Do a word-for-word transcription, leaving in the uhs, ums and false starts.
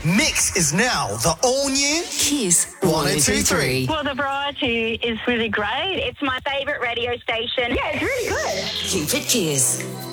Mix is now the all-new Kiss one oh two three. Well, the variety is really great. It's my favourite radio station. Yeah, it's really good. Keep it Kiss.